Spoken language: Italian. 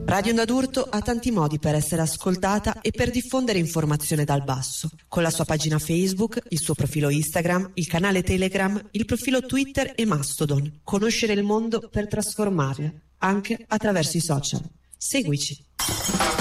Radio Onda d'Urto ha tanti modi per essere ascoltata e per diffondere informazione dal basso, con la sua pagina Facebook, il suo profilo Instagram, il canale Telegram, il profilo Twitter e Mastodon. Conoscere il mondo per trasformarlo, anche attraverso i social. Seguici.